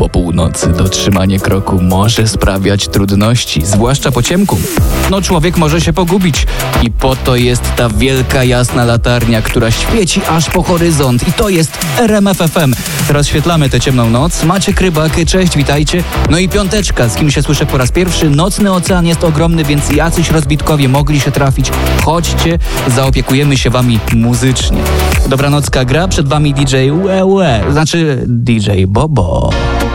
Po północy dotrzymanie kroku może sprawiać trudności, zwłaszcza po ciemku. No człowiek może się pogubić i po to jest ta wielka jasna latarnia, która świeci aż po horyzont i to jest RMF FM. Rozświetlamy tę ciemną noc. Maciek Rybak, cześć, witajcie. No i piąteczka, z kim się słyszę po raz pierwszy. Nocny ocean jest ogromny, więc jacyś rozbitkowie mogli się trafić. Chodźcie, zaopiekujemy się wami muzycznie. Dobranocka gra, przed wami DJ Łe, znaczy DJ Bobo.